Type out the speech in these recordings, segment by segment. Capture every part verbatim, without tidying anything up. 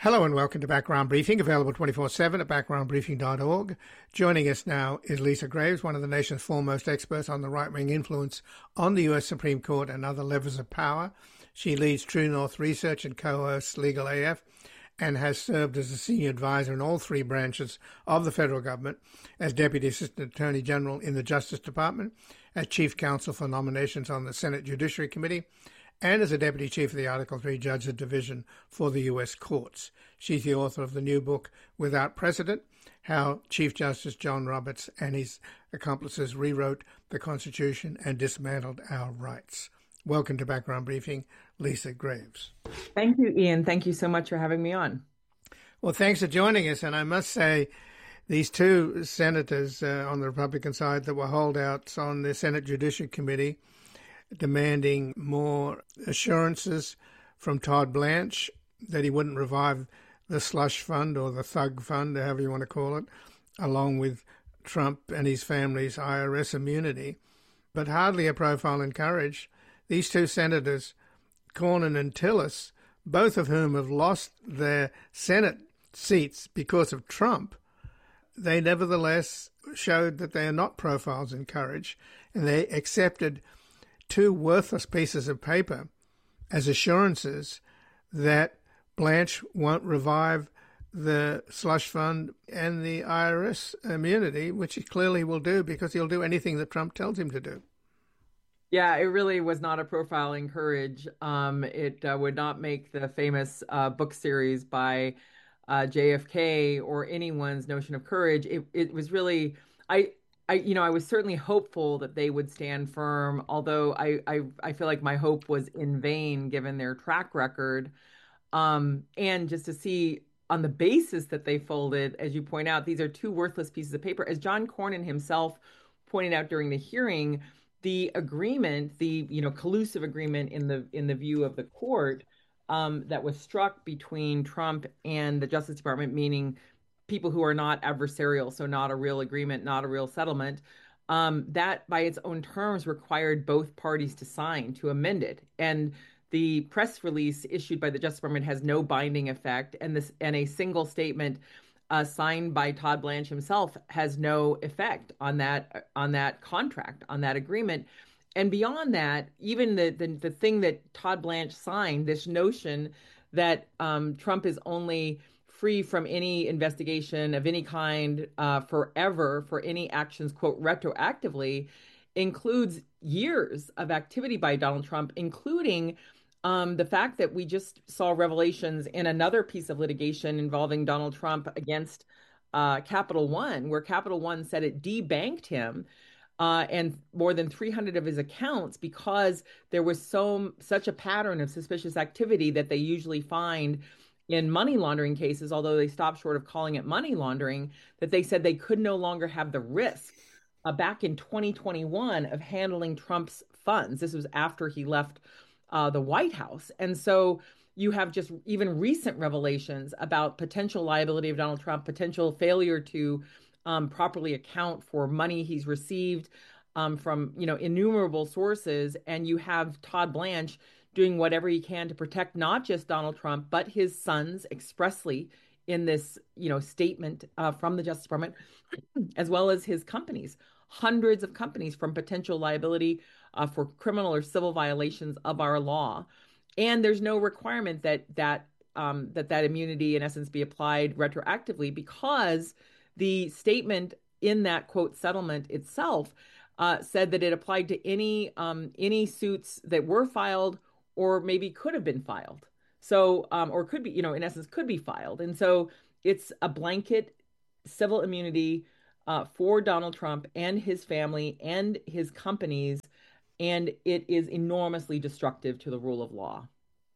Hello and welcome to Background Briefing, available twenty-four seven at background briefing dot org. Joining us now is Lisa Graves, one of the nation's foremost experts on the right-wing influence on the U S Supreme Court and other levers of power. She leads True North Research and co-hosts Legal A F and has served as a senior advisor in all three branches of the federal government, as Deputy Assistant Attorney General in the Justice Department, as Chief Counsel for Nominations on the Senate Judiciary Committee, and as a Deputy Chief of the Article three Judge of Division for the U S Courts. She's the author of the new book, Without Precedent, How Chief Justice John Roberts and His Accomplices Rewrote the Constitution and Dismantled Our Rights. Welcome to Background Briefing, Lisa Graves. Thank you, Ian. Thank you so much for having me on. Well, thanks for joining us. And I must say, these two senators uh, on the Republican side that were holdouts on the Senate Judiciary Committee demanding more assurances from Todd Blanche that he wouldn't revive the slush fund or the thug fund, however you want to call it, along with Trump and his family's I R S immunity. But hardly a profile in courage. These two senators, Cornyn and Tillis, both of whom have lost their Senate seats because of Trump, they nevertheless showed that they are not profiles in courage, and they accepted two worthless pieces of paper as assurances that Blanche won't revive the slush fund and the I R S immunity, which he clearly will do because he'll do anything that Trump tells him to do. Yeah, it really was not a profile in courage. Um, it uh, would not make the famous uh, book series by uh, J F K or anyone's notion of courage. It, it was really, I, I, you know, I was certainly hopeful that they would stand firm, although I, I, I feel like my hope was in vain given their track record. Um, and just to see on the basis that they folded, as you point out, these are two worthless pieces of paper. As John Cornyn himself pointed out during the hearing, the agreement, the you know collusive agreement in the in the view of the court um, that was struck between Trump and the Justice Department, meaning people who are not adversarial, so not a real agreement, not a real settlement, um, that by its own terms required both parties to sign to amend it. And the press release issued by the Justice Department has no binding effect, and this and a single statement uh, signed by Todd Blanche himself has no effect on that on that contract, on that agreement. And beyond that, even the the, the thing that Todd Blanche signed, this notion that um, Trump is only free from any investigation of any kind uh, forever for any actions, quote, retroactively, includes years of activity by Donald Trump, including um, the fact that we just saw revelations in another piece of litigation involving Donald Trump against uh, Capital One, where Capital One said it debanked him uh, and more than three hundred of his accounts because there was so such a pattern of suspicious activity that they usually find in money laundering cases, although they stopped short of calling it money laundering, that they said they could no longer have the risk uh, back in twenty twenty-one of handling Trump's funds. This was after he left uh, the White House. And so you have just even recent revelations about potential liability of Donald Trump, potential failure to um, properly account for money he's received um, from, you know, innumerable sources. And you have Todd Blanche doing whatever he can to protect not just Donald Trump, but his sons expressly in this, you know, statement uh, from the Justice Department, as well as his companies, hundreds of companies from potential liability uh, for criminal or civil violations of our law. And there's no requirement that that um, that that immunity, in essence, be applied retroactively because the statement in that, quote, settlement itself uh, said that it applied to any um, any suits that were filed or maybe could have been filed. So, um, or could be, you know, in essence, could be filed. And so it's a blanket civil immunity uh, for Donald Trump and his family and his companies. And it is enormously destructive to the rule of law.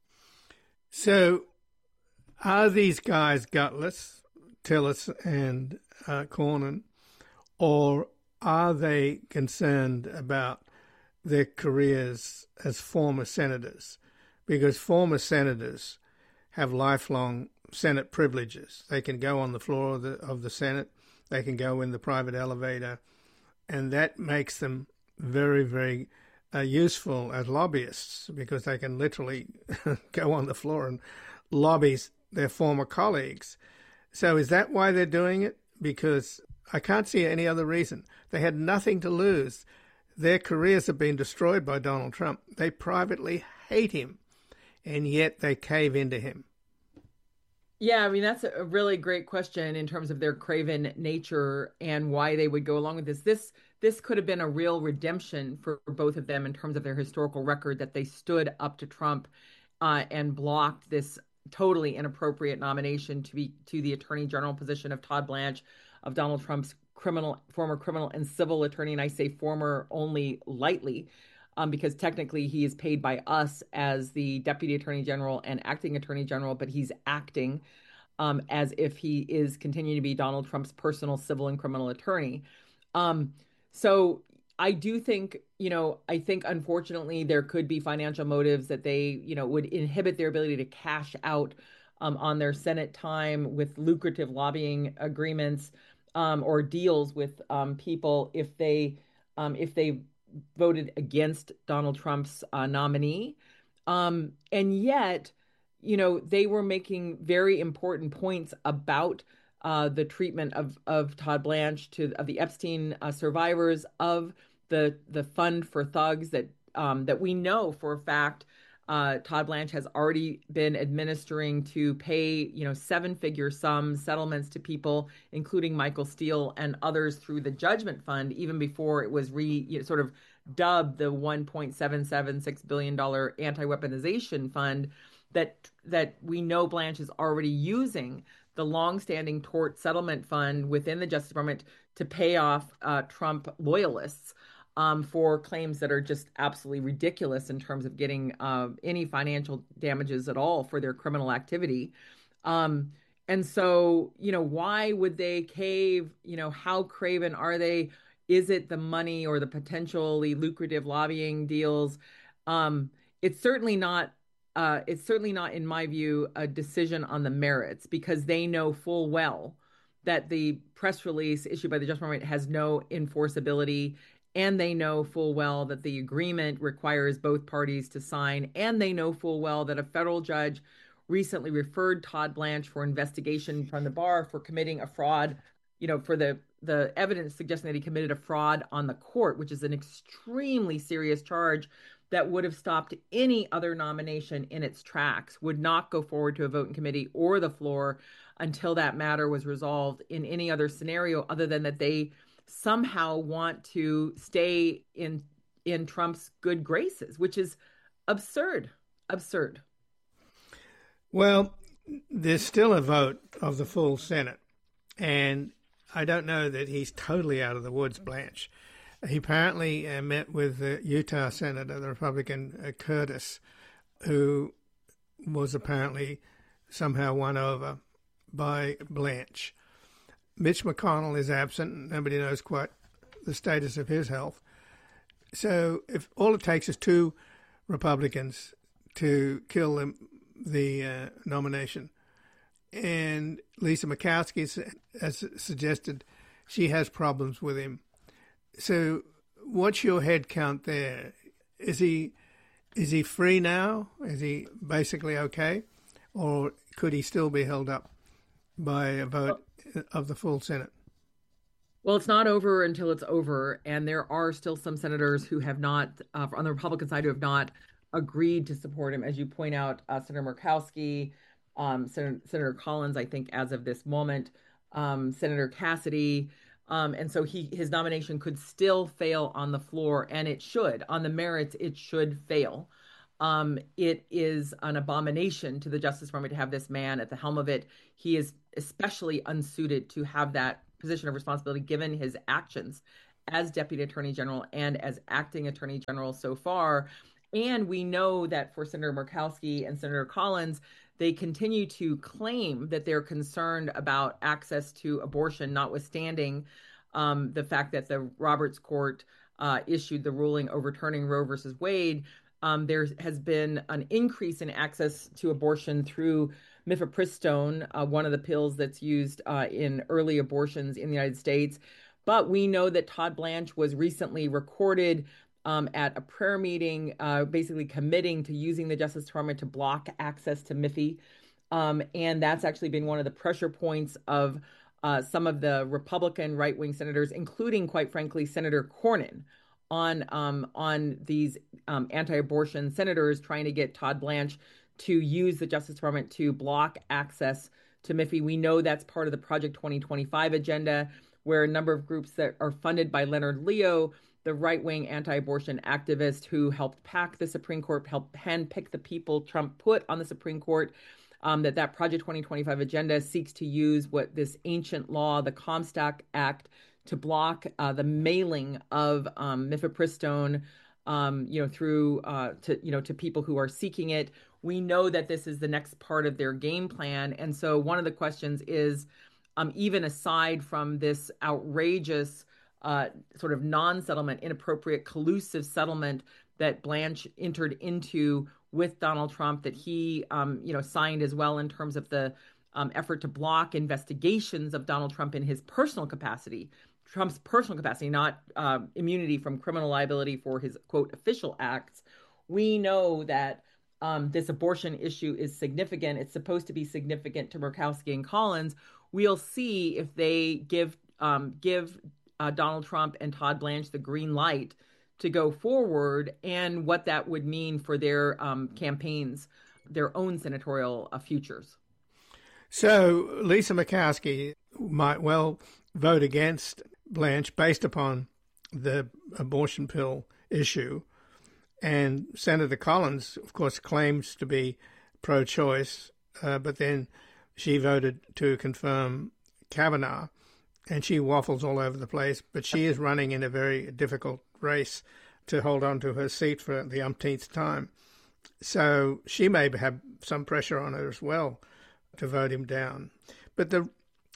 So are these guys gutless, Tillis and uh, Cornyn, or are they concerned about their careers as former senators? Because former senators have lifelong Senate privileges. They can go on the floor of the, of the Senate, they can go in the private elevator, and that makes them very, very uh, useful as lobbyists because they can literally go on the floor and lobby their former colleagues. So is that why they're doing it? Because I can't see any other reason. They had nothing to lose. Their careers have been destroyed by Donald Trump. They privately hate him, and yet they cave into him. Yeah, I mean, that's a really great question in terms of their craven nature and why they would go along with this. This this could have been a real redemption for both of them in terms of their historical record, that they stood up to Trump uh, and blocked this totally inappropriate nomination to be to the Attorney General position of Todd Blanche, of Donald Trump's criminal former criminal and civil attorney. And I say former only lightly, um, because technically he is paid by us as the Deputy Attorney General and Acting Attorney General, but he's acting um, as if he is continuing to be Donald Trump's personal civil and criminal attorney. Um, so I do think, you know, I think unfortunately there could be financial motives that they, you know, would inhibit their ability to cash out um, on their Senate time with lucrative lobbying agreements um, or deals with um, people if they um, if they voted against Donald Trump's uh, nominee. Um, and yet, you know, they were making very important points about uh, the treatment of of Todd Blanche to of the Epstein uh, survivors, of the the fund for thugs that um, that we know for a fact uh, Todd Blanche has already been administering to pay, you know, seven figure sums settlements to people, including Michael Steele and others, through the Judgment Fund, even before it was re you know, sort of dubbed the one point seven seven six billion dollars anti-weaponization fund that that we know Blanche is already using, the longstanding tort settlement fund within the Justice Department, to pay off uh, Trump loyalists um, for claims that are just absolutely ridiculous in terms of getting uh, any financial damages at all for their criminal activity. Um, and so, you know, why would they cave? You know, how craven are they? Is it the money or the potentially lucrative lobbying deals? Um, it's certainly not Uh, it's certainly not, in my view, a decision on the merits, because they know full well that the press release issued by the Justice Department has no enforceability, and they know full well that the agreement requires both parties to sign, and they know full well that a federal judge recently referred Todd Blanche for investigation from the bar for committing a fraud, you know, for the the evidence suggesting that he committed a fraud on the court, which is an extremely serious charge that would have stopped any other nomination in its tracks, would not go forward to a vote in committee or the floor until that matter was resolved in any other scenario, other than that they somehow want to stay in in Trump's good graces, which is absurd, absurd. Well, there's still a vote of the full Senate, and I don't know that he's totally out of the woods, Blanche. He apparently uh, met with the Utah Senator, the Republican uh, Curtis, who was apparently somehow won over by Blanche. Mitch McConnell is absent. Nobody knows quite the status of his health. So if all it takes is two Republicans to kill the, the uh, nomination, and Lisa Murkowski has suggested she has problems with him. So what's your head count there? Is he is he free now? Is he basically okay? Or could he still be held up by a vote of the full Senate? Well, it's not over until it's over. And there are still some senators who have not, uh, on the Republican side, who have not agreed to support him. As you point out, uh, Senator Murkowski, um, Senator, Senator Collins, I think as of this moment, um, Senator Cassidy. Um, and so he his nomination could still fail on the floor, and it should. On the merits, it should fail. Um, it is an abomination to the Justice Department to have this man at the helm of it. He is especially unsuited to have that position of responsibility, given his actions as Deputy Attorney General and as Acting Attorney General so far. And we know that for Senator Murkowski and Senator Collins, they continue to claim that they're concerned about access to abortion, notwithstanding um, the fact that the Roberts Court uh, issued the ruling overturning Roe versus Wade. Um, there has been an increase in access to abortion through mifepristone, uh, one of the pills that's used uh, in early abortions in the United States. But we know that Todd Blanche was recently recorded Um, at a prayer meeting, uh, basically committing to using the Justice Department to block access to Miffy. Um, and that's actually been one of the pressure points of uh, some of the Republican right-wing senators, including, quite frankly, Senator Cornyn, on um, on these um, anti-abortion senators trying to get Todd Blanche to use the Justice Department to block access to M I F I. We know that's part of the Project twenty twenty-five agenda, where a number of groups that are funded by Leonard Leo, the right-wing anti-abortion activist who helped pack the Supreme Court, helped handpick the people Trump put on the Supreme Court, um, that that Project twenty twenty-five agenda seeks to use what this ancient law, the Comstock Act, to block uh, the mailing of um, mifepristone, um, you know, through uh, to you know to people who are seeking it. We know that this is the next part of their game plan, and so one of the questions is, um, even aside from this outrageous uh, sort of non-settlement, inappropriate, collusive settlement that Blanche entered into with Donald Trump, that he, um, you know, signed as well in terms of the um, effort to block investigations of Donald Trump in his personal capacity. Trump's personal capacity, not uh, immunity from criminal liability for his, quote, official acts. We know that um, this abortion issue is significant. It's supposed to be significant to Murkowski and Collins. We'll see if they give um, give uh, Donald Trump and Todd Blanche the green light to go forward, and what that would mean for their um, campaigns, their own senatorial uh, futures. So Lisa Murkowski might well vote against Blanche based upon the abortion pill issue. And Senator Collins, of course, claims to be pro-choice, uh, but then she voted to confirm Kavanaugh, and she waffles all over the place. But she is running in a very difficult race to hold on to her seat for the umpteenth time. So she may have some pressure on her as well to vote him down. But the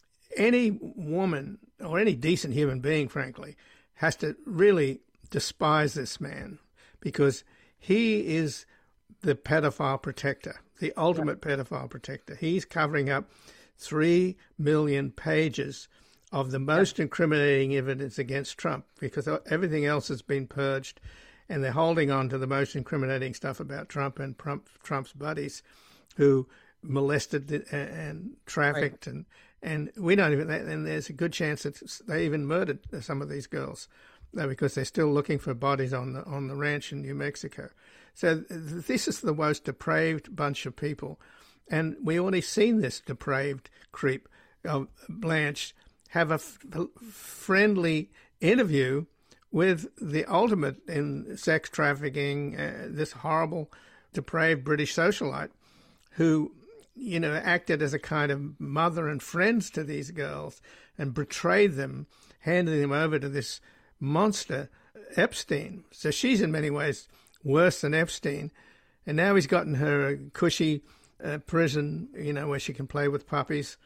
any woman or any decent human being, frankly, has to really despise this man, because he is the pedophile protector, the ultimate pedophile protector. He's covering up three million pages of the most incriminating evidence against Trump, because everything else has been purged, and they're holding on to the most incriminating stuff about Trump and Trump, Trump's buddies who molested and, and trafficked, right. and and we don't even, and there's a good chance that they even murdered some of these girls, because they're still looking for bodies on the on the ranch in New Mexico. So this is the most depraved bunch of people, and we already seen this depraved creep of Blanche have a f- friendly interview with the ultimate in sex trafficking, uh, this horrible, depraved British socialite who, you know, acted as a kind of mother and friends to these girls and betrayed them, handing them over to this monster Epstein. So she's in many ways worse than Epstein. And now he's gotten her a cushy uh, prison, you know, where she can play with puppies.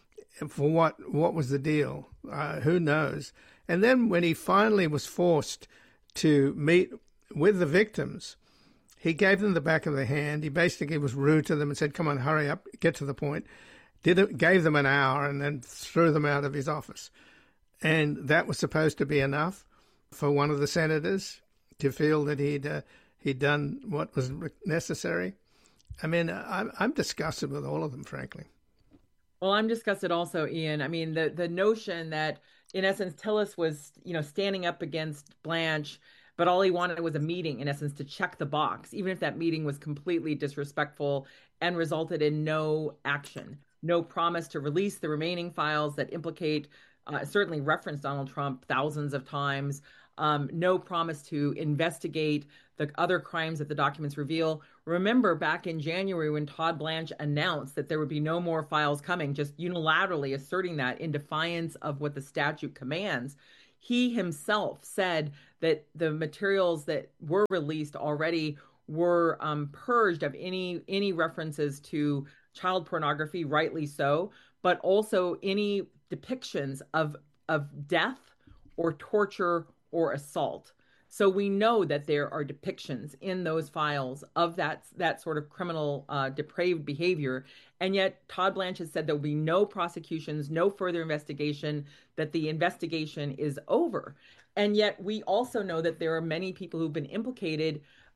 For what? What was the deal? Uh, who knows? And then when he finally was forced to meet with the victims, he gave them the back of the hand. He basically was rude to them and said, come on, hurry up, get to the point. Did it, gave them an hour and then threw them out of his office. And that was supposed to be enough for one of the senators to feel that he'd uh, he'd done what was necessary. I mean, I'm, I'm disgusted with all of them, frankly. Well, I'm disgusted also, Ian. I mean, the the notion that, in essence, Tillis was, you know, standing up against Blanche, but all he wanted was a meeting, in essence, to check the box, even if that meeting was completely disrespectful and resulted in no action, no promise to release the remaining files that implicate, uh, certainly reference Donald Trump thousands of times, um, no promise to investigate the other crimes that the documents reveal. Remember back in January when Todd Blanche announced that there would be no more files coming, just unilaterally asserting that in defiance of what the statute commands, he himself said that the materials that were released already were um, purged of any any references to child pornography, rightly so, but also any depictions of of death or torture or assault. So we know that there are depictions in those files of that that sort of criminal, uh, depraved behavior. And yet Todd Blanche has said there will be no prosecutions, no further investigation, that the investigation is over. And yet we also know that there are many people who've been implicated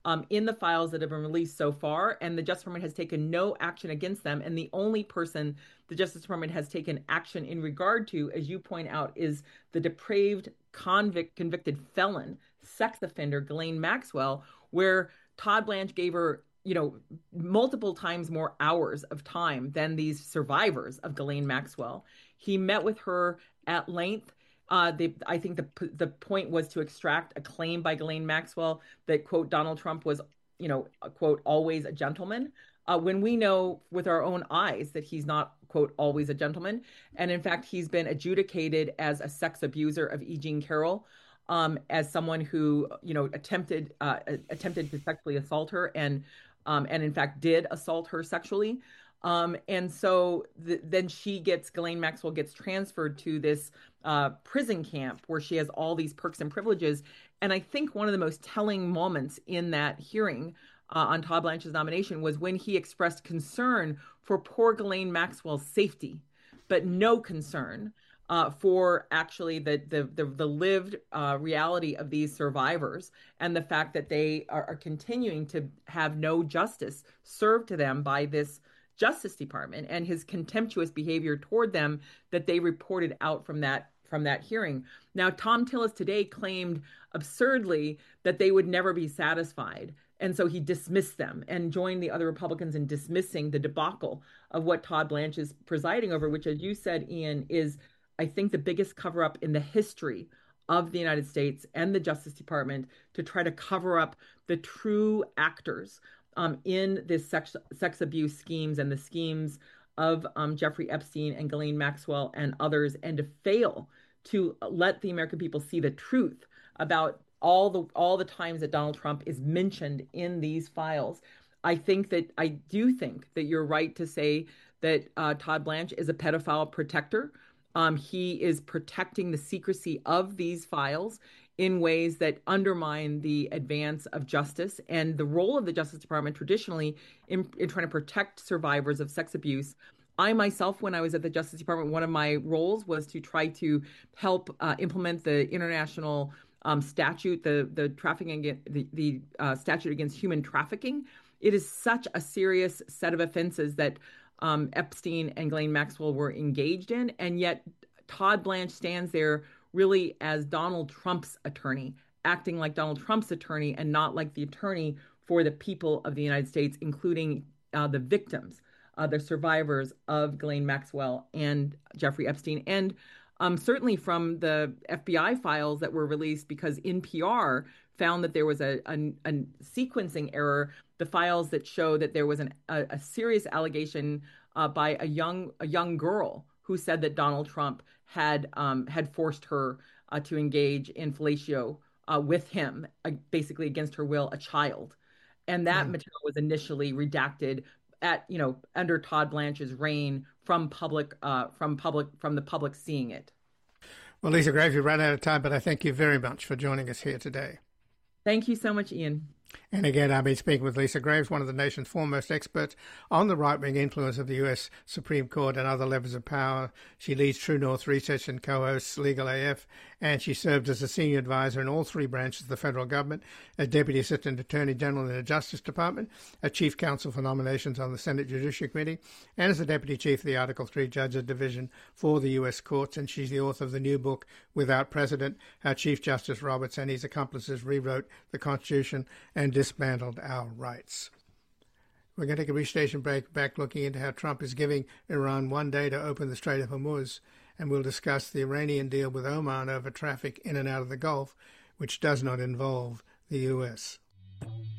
um, in the files that have been released so far, and the Justice Department has taken no action against them. And the only person the Justice Department has taken action in regard to, as you point out, is the depraved convict, convicted felon, sex offender, Ghislaine Maxwell, where Todd Blanche gave her, you know, multiple times more hours of time than these survivors of Ghislaine Maxwell. He met with her at length. Uh, they, I think the the point was to extract a claim by Ghislaine Maxwell that, quote, Donald Trump was, you know, quote, always a gentleman, uh, when we know with our own eyes that he's not, quote, always a gentleman. And in fact, he's been adjudicated as a sex abuser of E. Jean Carroll, um, as someone who, you know, attempted uh, attempted to sexually assault her and um, and in fact did assault her sexually. Um, and so th- then she gets, Ghislaine Maxwell gets transferred to this uh, prison camp where she has all these perks and privileges. And I think one of the most telling moments in that hearing uh, on Todd Blanche's nomination was when he expressed concern for poor Ghislaine Maxwell's safety, but no concern uh, for actually the the the, the lived uh, reality of these survivors and the fact that they are, are continuing to have no justice served to them by this Justice Department, and his contemptuous behavior toward them that they reported out from that from that hearing. Now, Thom Tillis today claimed absurdly that they would never be satisfied. And so he dismissed them and joined the other Republicans in dismissing the debacle of what Todd Blanche is presiding over, which, as you said, Ian, is, I think, the biggest cover up in the history of the United States and the Justice Department to try to cover up the true actors Um, in this sex, sex abuse schemes and the schemes of um, Jeffrey Epstein and Ghislaine Maxwell and others, and to fail to let the American people see the truth about all the all the times that Donald Trump is mentioned in these files. I think that I do think that you're right to say that uh, Todd Blanche is a pedophile protector. Um, he is protecting the secrecy of these files in ways that undermine the advance of justice and the role of the Justice Department traditionally in, in trying to protect survivors of sex abuse. I myself, when I was at the Justice Department, one of my roles was to try to help uh, implement the international um, statute, the the trafficking, the, the uh, statute against human trafficking. It is such a serious set of offenses that um, Epstein and Ghislaine Maxwell were engaged in, and yet Todd Blanche stands there really as Donald Trump's attorney, acting like Donald Trump's attorney and not like the attorney for the people of the United States, including uh, the victims, uh, the survivors of Ghislaine Maxwell and Jeffrey Epstein. And um, certainly from the F B I files that were released, because N P R found that there was a, a, a sequencing error, the files that show that there was an, a, a serious allegation uh, by a young a young girl who said that Donald Trump had um, had forced her uh, to engage in fellatio uh, with him, uh, basically against her will, a child. And that mm. material was initially redacted at, you know, under Todd Blanche's reign from public, uh, from public, from the public seeing it. Well, Lisa Graves, we've run out of time, but I thank you very much for joining us here today. Thank you so much, Ian. And again, I've been speaking with Lisa Graves, one of the nation's foremost experts on the right-wing influence of the U S Supreme Court and other levels of power. She leads True North Research and co-hosts Legal A F, and she served as a senior advisor in all three branches of the federal government, as Deputy Assistant Attorney General in the Justice Department, a Chief Counsel for Nominations on the Senate Judiciary Committee, and as the Deputy Chief of the Article three Judges Division for the U S Courts. And she's the author of the new book, Without Precedent, How Chief Justice Roberts and his accomplices rewrote the Constitution and dismantled our rights. We're going to take a brief station break, back looking into how Trump is giving Iran one day to open the Strait of Hormuz, and we'll discuss the Iranian deal with Oman over traffic in and out of the Gulf, which does not involve the U S.